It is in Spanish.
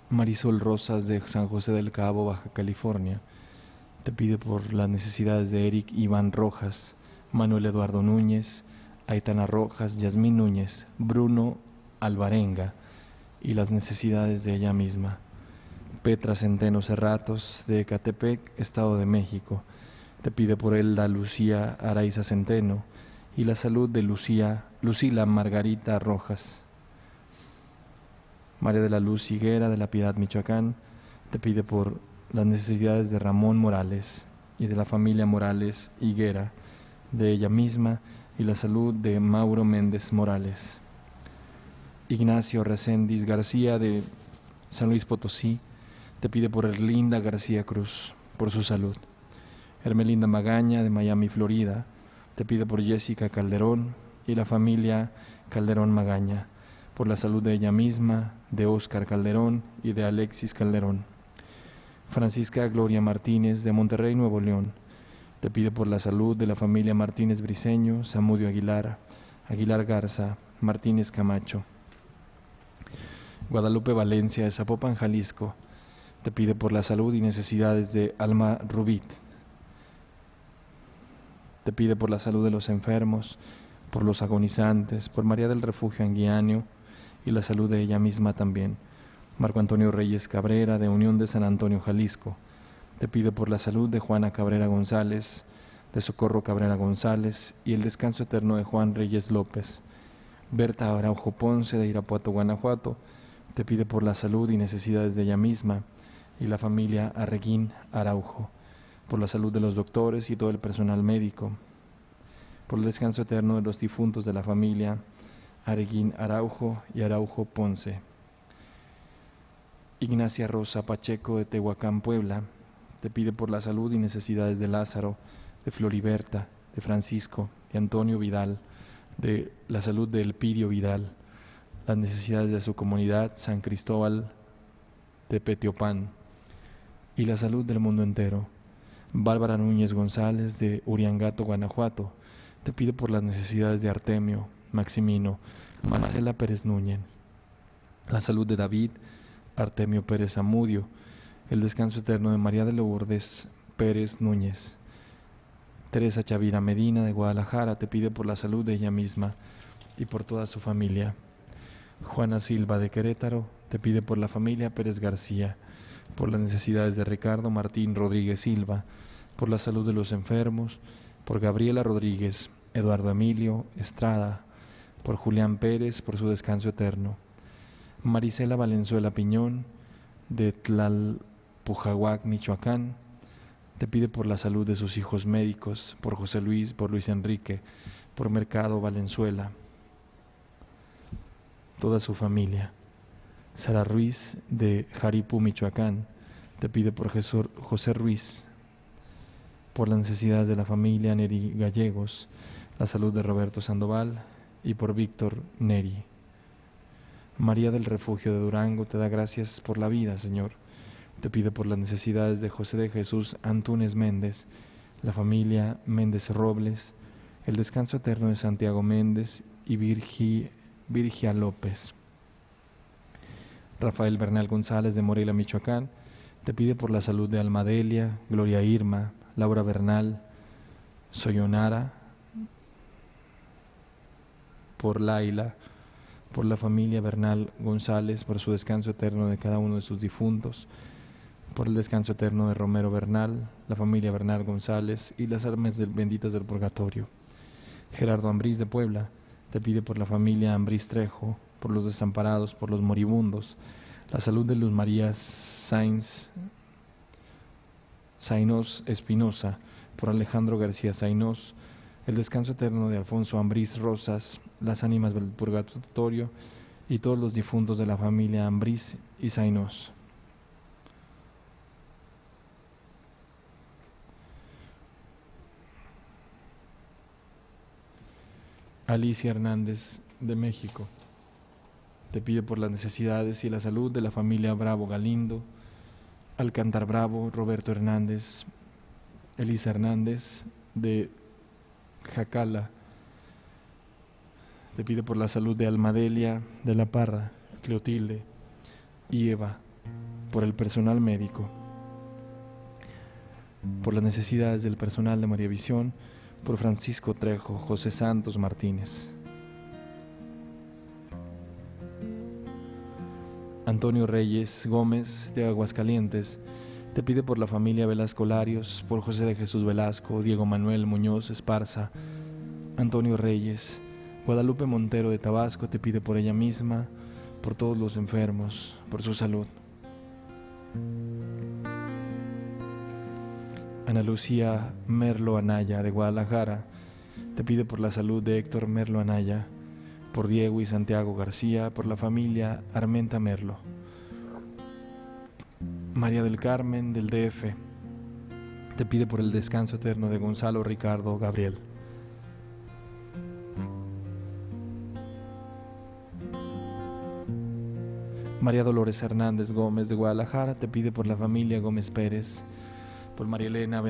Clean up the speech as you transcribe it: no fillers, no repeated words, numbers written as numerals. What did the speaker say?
Marisol Rosas de San José del Cabo, Baja California, te pide por las necesidades de Eric Iván Rojas, Manuel Eduardo Núñez, Aitana Rojas, Yasmín Núñez, Bruno Alvarenga y las necesidades de ella misma. Petra Centeno Cerratos de Ecatepec, Estado de México, te pide por Elda Lucía Araiza Centeno y la salud de Lucila Margarita Rojas. María de la Luz Higuera de La Piedad, Michoacán, te pide por las necesidades de Ramón Morales y de la familia Morales Higuera, de ella misma y la salud de Mauro Méndez Morales. Ignacio Reséndiz García de San Luis Potosí, te pide por Erlinda García Cruz, por su salud. Hermelinda Magaña de Miami, Florida, te pide por Jessica Calderón y la familia Calderón Magaña, por la salud de ella misma, de Óscar Calderón y de Alexis Calderón. Francisca Gloria Martínez de Monterrey, Nuevo León, te pide por la salud de la familia Martínez Briceño, Zamudio Aguilar, Aguilar Garza, Martínez Camacho. Guadalupe Valencia de Zapopan, Jalisco, te pide por la salud y necesidades de Alma Rubit. Te pide por la salud de los enfermos, por los agonizantes, por María del Refugio Anguiano y la salud de ella misma también. Marco Antonio Reyes Cabrera de Unión de San Antonio, Jalisco, te pide por la salud de Juana Cabrera González, de Socorro Cabrera González y el descanso eterno de Juan Reyes López. Berta Araujo Ponce de Irapuato, Guanajuato, te pide por la salud y necesidades de ella misma y la familia Arreguín Araujo, por la salud de los doctores y todo el personal médico, por el descanso eterno de los difuntos de la familia Arreguín Araujo y Araujo Ponce. Ignacia Rosa Pacheco de Tehuacán, Puebla, te pide por la salud y necesidades de Lázaro, de Floriberta, de Francisco, de Antonio Vidal, de la salud de Elpidio Vidal, las necesidades de su comunidad San Cristóbal de Petiopan y la salud del mundo entero. Bárbara Núñez González de Uriangato, Guanajuato, te pide por las necesidades de Artemio, Maximino, Marcela Pérez Núñez, la salud de David, Artemio Pérez Amudio, el descanso eterno de María de Lourdes Pérez Núñez. Teresa Chavira Medina de Guadalajara te pide por la salud de ella misma y por toda su familia. Juana Silva de Querétaro te pide por la familia Pérez García, por las necesidades de Ricardo Martín Rodríguez Silva, por la salud de los enfermos, por Gabriela Rodríguez, Eduardo Emilio Estrada, por Julián Pérez, por su descanso eterno. Marisela Valenzuela Piñón de Tlalpujahuac, Michoacán, te pide por la salud de sus hijos médicos, por José Luis, por Luis Enrique, por Mercado Valenzuela, toda su familia. Sara Ruiz de Jaripú, Michoacán, te pide por José Ruiz, por las necesidades de la familia Neri Gallegos, la salud de Roberto Sandoval y por Víctor Neri. María del Refugio de Durango te da gracias por la vida, Señor. Te pide por las necesidades de José de Jesús Antúnez Méndez, la familia Méndez Robles, el descanso eterno de Santiago Méndez y Virgia López. Rafael Bernal González de Morelia, Michoacán, te pide por la salud de Almadelia, Gloria Irma, Laura Bernal, Soyonara, por Laila, por la familia Bernal González, por su descanso eterno de cada uno de sus difuntos, por el descanso eterno de Romero Bernal, la familia Bernal González y las almas benditas del purgatorio. Gerardo Ambrís de Puebla te pide por la familia Ambrís Trejo, por los desamparados, por los moribundos, la salud de Luz María Sainz Espinosa, por Alejandro García Sainós, el descanso eterno de Alfonso Ambrís Rosas, las ánimas del purgatorio y todos los difuntos de la familia Ambrís y Sainós. Alicia Hernández de México te pide por las necesidades y la salud de la familia Bravo Galindo, Alcántar Bravo, Roberto Hernández, Elisa Hernández de Jacala. Te pide por la salud de Almadelia de la Parra, Cleotilde y Eva, por el personal médico, por las necesidades del personal de María Visión, por Francisco Trejo, José Santos Martínez. Antonio Reyes Gómez de Aguascalientes te pide por la familia Velasco Larios, por José de Jesús Velasco, Diego Manuel Muñoz Esparza. Antonio Reyes. Guadalupe Montero de Tabasco te pide por ella misma, por todos los enfermos, por su salud. Ana Lucía Merlo Anaya de Guadalajara te pide por la salud de Héctor Merlo Anaya, por Diego y Santiago García, por la familia Armenta Merlo. María del Carmen del DF te pide por el descanso eterno de Gonzalo Ricardo Gabriel. María Dolores Hernández Gómez de Guadalajara te pide por la familia Gómez Pérez, por María Elena